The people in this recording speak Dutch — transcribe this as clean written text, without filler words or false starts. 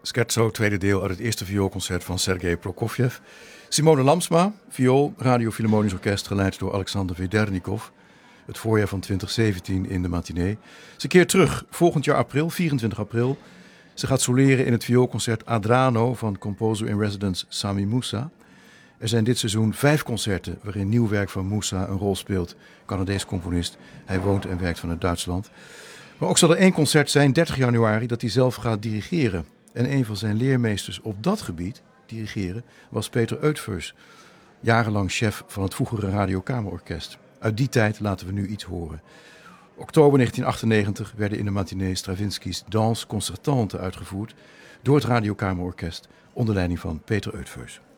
Scherzo, tweede deel uit het eerste vioolconcert van Sergei Prokofjev. Simone Lamsma, viool, Radio Philharmonisch Orkest, geleid door Alexander Vedernikov. Het voorjaar van 2017 in de matinee. Ze keert terug volgend jaar april, 24 april. Ze gaat soleren in het vioolconcert Adrano van composer in residence Sami Moussa. Er zijn dit seizoen 5 concerten waarin nieuw werk van Moussa een rol speelt. Canadees componist. Hij woont en werkt vanuit Duitsland. Maar ook zal er 1 concert zijn, 30 januari, dat hij zelf gaat dirigeren. En een van zijn leermeesters op dat gebied, dirigeren, was Peter Eutvers. Jarenlang chef van het vroegere Radiokamerorkest. Uit die tijd laten we nu iets horen. Oktober 1998 werden in de matinee Stravinsky's Danse Concertante uitgevoerd door het Radiokamerorkest onder leiding van Peter Eutvers.